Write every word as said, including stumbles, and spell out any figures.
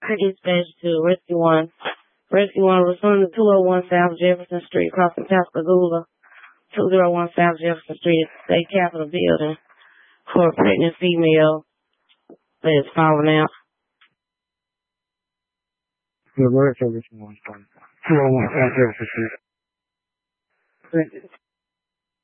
Dispatch to Rescue One. Rescue One responding to two oh one South Jefferson Street, crossing Pascagoula, two oh one South Jefferson Street, State Capitol Building, for a pregnant female that is falling out. The word service one, two oh one South Jefferson Street.